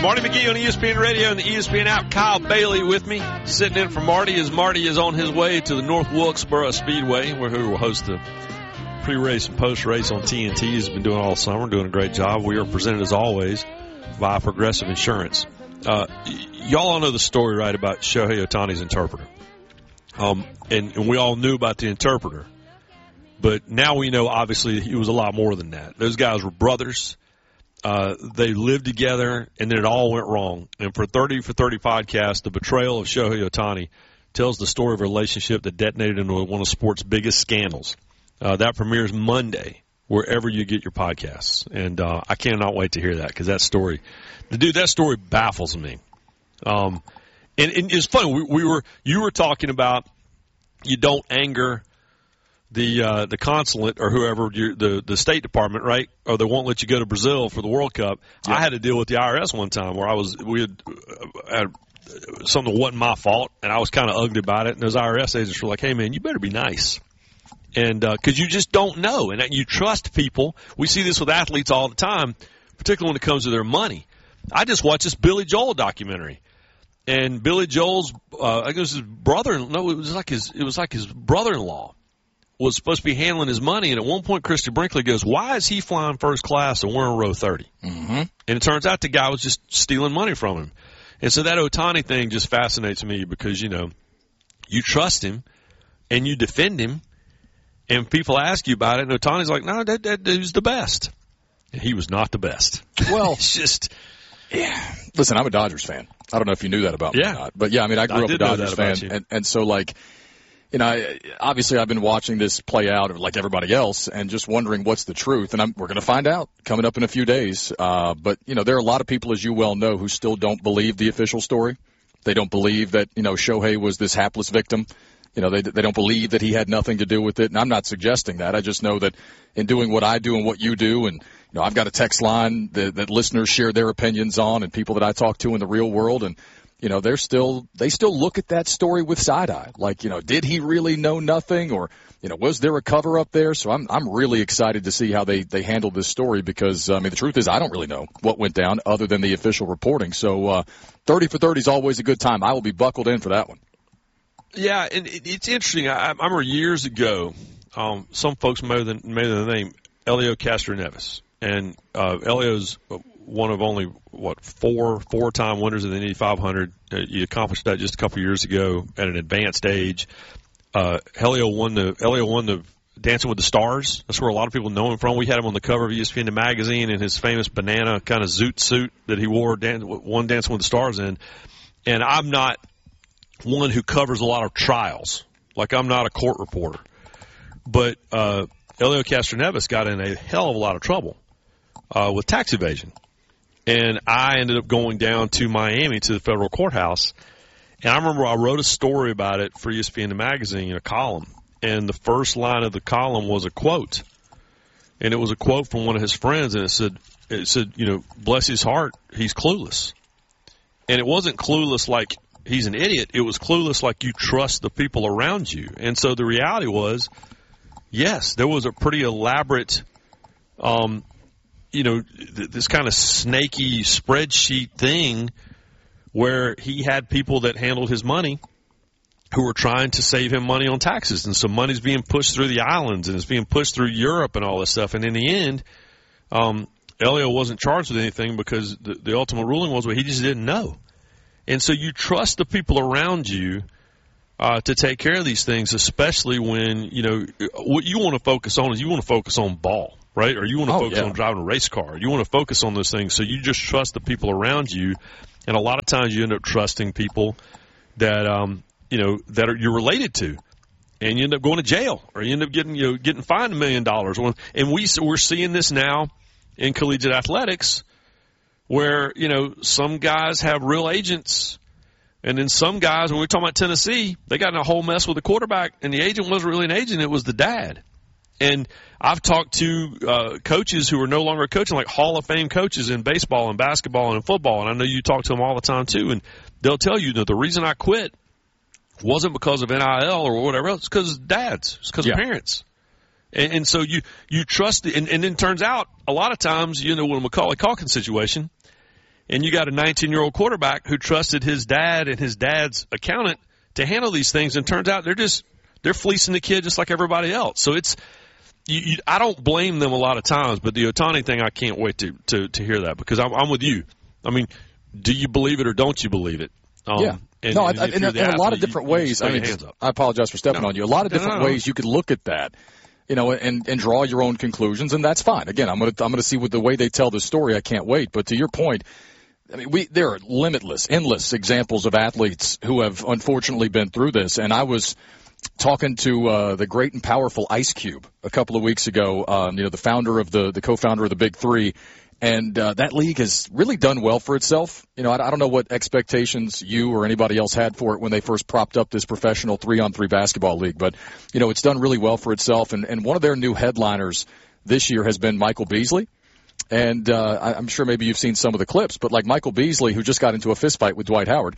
Marty McGee on ESPN Radio and the ESPN app. Kyle Bailey with me, sitting in for Marty as Marty is on his way to the North Wilkesboro Speedway, where he will host the pre-race and post-race on TNT. He's been doing all summer, doing a great job. We are presented, as always, by Progressive Insurance. Y'all all know the story, right, about Shohei Ohtani's interpreter. And we all knew about the interpreter. But now we know, obviously, he was a lot more than that. Those guys were brothers. They lived together, and then it all went wrong. And for 30 for 30 podcast, the betrayal of Shohei Ohtani tells the story of a relationship that detonated into one of sports' biggest scandals. That premieres Monday, wherever you get your podcasts. And I cannot wait to hear that, because that story baffles me. And it's funny. You were talking about you don't anger the consulate or whoever, the State Department, right? Or they won't let you go to Brazil for the World Cup. Yeah. I had to deal with the IRS one time where we had something that wasn't my fault, and I was kind of ugly about it. And those IRS agents were like, "Hey, man, you better be nice." And because you just don't know, and you trust people. We see this with athletes all the time, particularly when it comes to their money. I just watched this Billy Joel documentary, and Billy Joel's I think it was his brother. No, it was like his brother-in-law was supposed to be handling his money, and at one point Christy Brinkley goes, "Why is he flying first class and we're in row 30?" Mm-hmm. And it turns out the guy was just stealing money from him. And so that Ohtani thing just fascinates me because, you you trust him and you defend him, and people ask you about it, and Ohtani's like, "No, that dude's the best." And he was not the best. Well, it's just... Yeah. Listen, I'm a Dodgers fan. I don't know if you knew that about me or not. But, yeah, I mean, I grew up a Dodgers fan. And so, like... obviously I've been watching this play out like everybody else and just wondering what's the truth. And we're going to find out coming up in a few days. But, there are a lot of people, as you well know, who still don't believe the official story. They don't believe that, Shohei was this hapless victim. They don't believe that he had nothing to do with it. And I'm not suggesting that. I just know that in doing what I do and what you do, and, I've got a text line that listeners share their opinions on and people that I talk to in the real world. And, they still look at that story with side eye. Like, did he really know nothing, or, was there a cover up there? So I'm really excited to see how they handle this story because, the truth is I don't really know what went down other than the official reporting. So, 30 for 30 is always a good time. I will be buckled in for that one. Yeah. And it's interesting. I remember years ago, some folks may have the name Elio Castroneves, and, Elio's one of only four-time winners of the Indy 500. You accomplished that just a couple years ago at an advanced age. Elio won the Dancing with the Stars. That's where a lot of people know him from. We had him on the cover of ESPN magazine in his famous banana kind of zoot suit that he wore, won Dancing with the Stars in. And I'm not one who covers a lot of trials. Like, I'm not a court reporter. But Elio Castroneves got in a hell of a lot of trouble with tax evasion. And I ended up going down to Miami to the federal courthouse. And I remember I wrote a story about it for ESPN magazine in a column. And the first line of the column was a quote. And it was a quote from one of his friends. And it said, bless his heart, he's clueless. And it wasn't clueless like he's an idiot. It was clueless like you trust the people around you. And so the reality was, yes, there was a pretty elaborate this kind of snaky spreadsheet thing where he had people that handled his money who were trying to save him money on taxes. And so money's being pushed through the islands and it's being pushed through Europe and all this stuff. And in the end, Elio wasn't charged with anything because the ultimate ruling was, he just didn't know. And so you trust the people around you to take care of these things, especially when, what you want to focus on is you want to focus on ball. Right? Or you want to focus on driving a race car. You want to focus on those things. So you just trust the people around you. And a lot of times you end up trusting people that, you're related to. And you end up going to jail, or you end up getting fined $1 million. And we're seeing this now in collegiate athletics where, some guys have real agents. And then some guys, when we're talking about Tennessee, they got in a whole mess with the quarterback, and the agent wasn't really an agent. It was the dad. And I've talked to coaches who are no longer coaching, like Hall of Fame coaches in baseball and basketball and in football, and I know you talk to them all the time too, and they'll tell you that the reason I quit wasn't because of NIL or whatever else. It's because of dads. It's because of parents. And so you trust – and then it turns out a lot of times, with a Macaulay Culkin situation, and you got a 19-year-old quarterback who trusted his dad and his dad's accountant to handle these things, and turns out they're fleecing the kid just like everybody else. So it's I don't blame them a lot of times, but the Ohtani thing, I can't wait to hear that, because I'm with you. I mean, do you believe it or don't you believe it? Yeah. In a lot of different ways. I mean, I apologize for stepping on you. A lot of different ways you could look at that, and draw your own conclusions, and that's fine. Again, I'm gonna see with the way they tell the story. I can't wait. But to your point, I mean, there are endless examples of athletes who have unfortunately been through this. And I was talking to the great and powerful Ice Cube a couple of weeks ago. The co-founder of the Big Three. And that league has really done well for itself. I don't know what expectations you or anybody else had for it when they first propped up this professional 3-on-3 basketball league. But, it's done really well for itself. And one of their new headliners this year has been Michael Beasley. And I'm sure maybe you've seen some of the clips, but like Michael Beasley, who just got into a fist fight with Dwight Howard,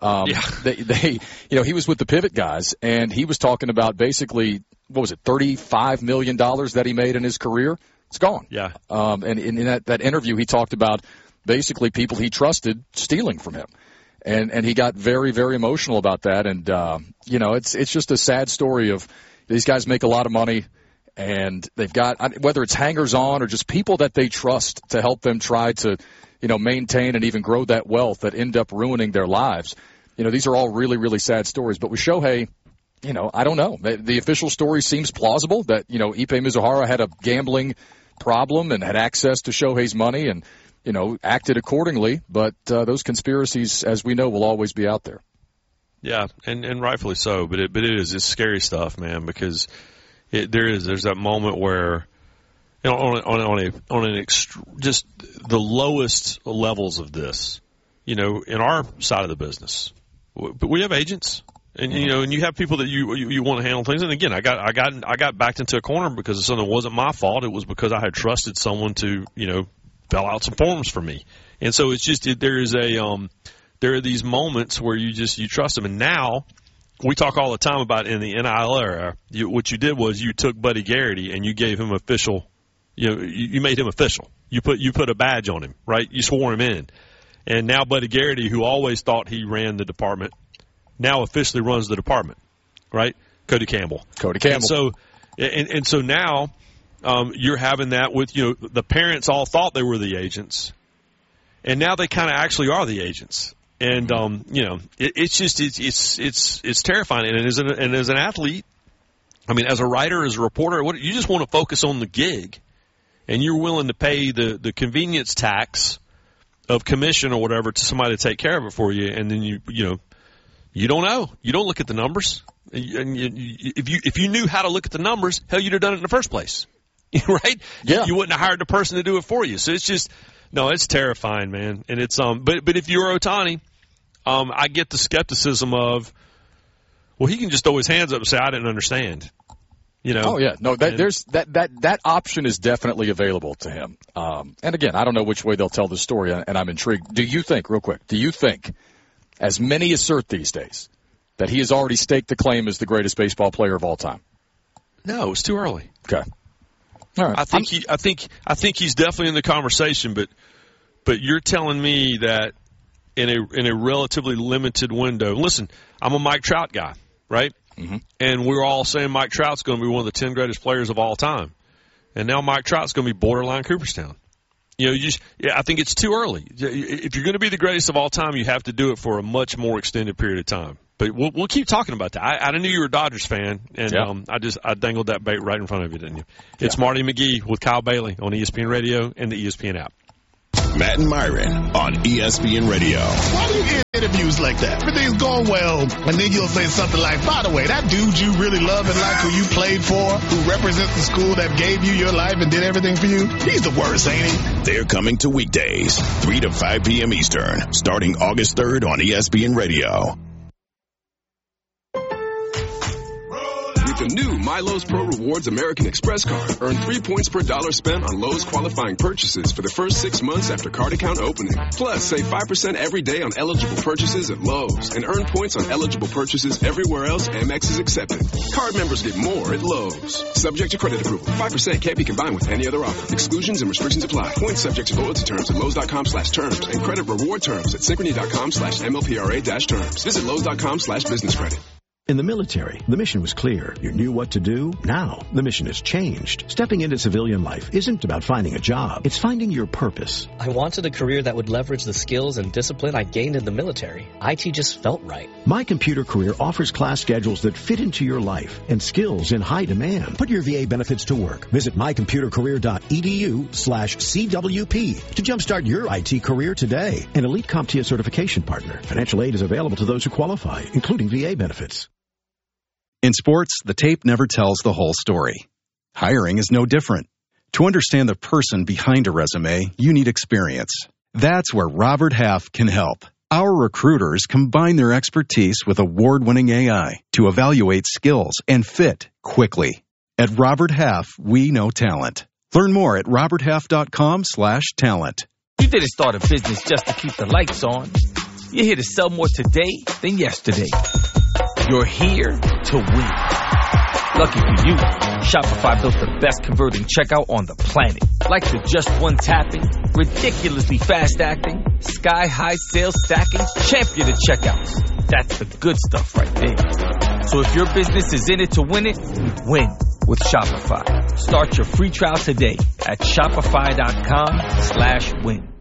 he was with the Pivot guys, and he was talking about basically, $35 million that he made in his career? It's gone. Yeah. And in that interview, he talked about basically people he trusted stealing from him. And he got very, very emotional about that. And, it's just a sad story of these guys make a lot of money, and they've got, whether it's hangers on or just people that they trust to help them try to, maintain and even grow that wealth, that end up ruining their lives. These are all really, really sad stories. But with Shohei, I don't know. The official story seems plausible that, Ipe Mizuhara had a gambling problem and had access to Shohei's money and, acted accordingly. But those conspiracies, as we know, will always be out there. Yeah, and rightfully so. But it's scary stuff, man, because there's that moment where, just the lowest levels of this, in our side of the business, but we have agents. And and you have people that you want to handle things. And again, I got backed into a corner because something wasn't my fault. It was because I had trusted someone to fill out some forms for me. And so it's just there are these moments where you trust them. And now we talk all the time about in the NIL era, what you did was you took Buddy Garrity and you gave him official. You made him official. You put a badge on him, right? You swore him in. And now Buddy Garrity, who always thought he ran the department, now officially runs the department, right? Cody Campbell. And so now you're having that with, the parents all thought they were the agents, and now they kind of actually are the agents. And, it's terrifying. And as an athlete, I mean, as a writer, as a reporter, you just want to focus on the gig, and you're willing to pay the convenience tax of commission or whatever to somebody to take care of it for you, and then you don't know. You don't look at the numbers. If you knew how to look at the numbers, hell, you'd have done it in the first place, right? Yeah. You wouldn't have hired the person to do it for you. So it's just it's terrifying, man. And it's but if you're Ohtani, I get the skepticism of, well, he can just throw his hands up and say, I didn't understand. Oh yeah, no, there's that option is definitely available to him. And again, I don't know which way they'll tell the story, and I'm intrigued. Do you think, as many assert these days, that he has already staked the claim as the greatest baseball player of all time? No, it's too early. Okay. All right. I think he's definitely in the conversation, but you're telling me that in a relatively limited window. Listen, I'm a Mike Trout guy, right? Mm-hmm. And we're all saying Mike Trout's going to be one of the 10 greatest players of all time. And now Mike Trout's going to be borderline Cooperstown. I think it's too early. If you're going to be the greatest of all time, you have to do it for a much more extended period of time. But we'll keep talking about that. I knew you were a Dodgers fan, and I dangled that bait right in front of you, didn't you? It's Marty McGee with Kyle Bailey on ESPN Radio and the ESPN app. Matt and Myron on ESPN Radio. Why do you get interviews like that? Everything's going well, and then you'll say something like, by the way, that dude you really love and like, who you played for, who represents the school that gave you your life and did everything for you, he's the worst, ain't he? They're coming to weekdays, 3 to 5 p.m. Eastern, starting August 3rd on ESPN Radio. the new My Lowe's Pro Rewards American Express card. Earn 3 points per dollar spent on Lowe's qualifying purchases for the first 6 months after card account opening. Plus, save 5% every day on eligible purchases at Lowe's and earn points on eligible purchases everywhere else Amex is accepted. Card members get more at Lowe's. Subject to credit approval. 5% can't be combined with any other offer. Exclusions and restrictions apply. Points subject to loyalty terms at Lowe's.com/terms and credit reward terms at Synchrony.com/MLPRA-terms. Visit Lowe's.com/business credit. In the military, the mission was clear. You knew what to do. Now, the mission has changed. Stepping into civilian life isn't about finding a job. It's finding your purpose. I wanted a career that would leverage the skills and discipline I gained in the military. IT just felt right. My Computer Career offers class schedules that fit into your life and skills in high demand. Put your VA benefits to work. Visit mycomputercareer.edu/CWP to jumpstart your IT career today. An elite CompTIA certification partner. Financial aid is available to those who qualify, including VA benefits. In sports, the tape never tells the whole story. Hiring is no different. To understand the person behind a resume, you need experience. That's where Robert Half can help. Our recruiters combine their expertise with award-winning AI to evaluate skills and fit quickly. At Robert Half, we know talent. Learn more at roberthalf.com/talent. You didn't start a business just to keep the lights on. You're here to sell more today than yesterday. You're here to win. Lucky for you, Shopify built the best converting checkout on the planet. Like the just one tapping, ridiculously fast acting, sky-high sales stacking, champion of checkouts. That's the good stuff right there. So if your business is in it to win it, win with Shopify. Start your free trial today at shopify.com/win.